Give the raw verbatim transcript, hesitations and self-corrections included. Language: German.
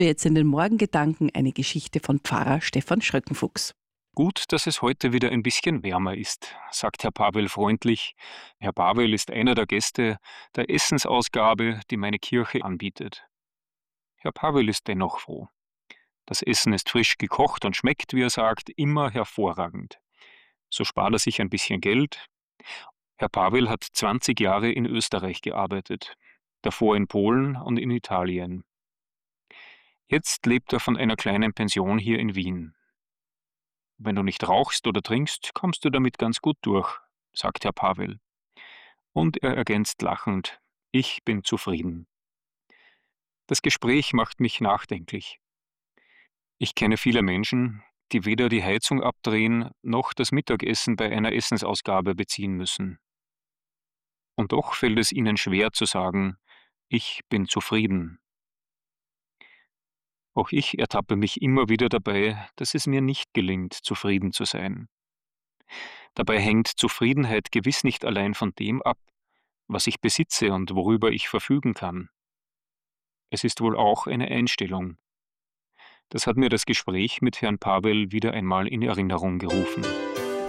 Jetzt in den Morgengedanken eine Geschichte von Pfarrer Stefan Schröckenfuchs. Gut, dass es heute wieder ein bisschen wärmer ist, sagt Herr Pavel freundlich. Herr Pavel ist einer der Gäste der Essensausgabe, die meine Kirche anbietet. Herr Pavel ist dennoch froh. Das Essen ist frisch gekocht und schmeckt, wie er sagt, immer hervorragend. So spart er sich ein bisschen Geld. Herr Pavel hat zwanzig Jahre in Österreich gearbeitet, davor in Polen und in Italien. Jetzt lebt er von einer kleinen Pension hier in Wien. Wenn du nicht rauchst oder trinkst, kommst du damit ganz gut durch, sagt Herr Pavel. Und er ergänzt lachend, ich bin zufrieden. Das Gespräch macht mich nachdenklich. Ich kenne viele Menschen, die weder die Heizung abdrehen, noch das Mittagessen bei einer Essensausgabe beziehen müssen. Und doch fällt es ihnen schwer zu sagen, ich bin zufrieden. Auch ich ertappe mich immer wieder dabei, dass es mir nicht gelingt, zufrieden zu sein. Dabei hängt Zufriedenheit gewiss nicht allein von dem ab, was ich besitze und worüber ich verfügen kann. Es ist wohl auch eine Einstellung. Das hat mir das Gespräch mit Herrn Pavel wieder einmal in Erinnerung gerufen.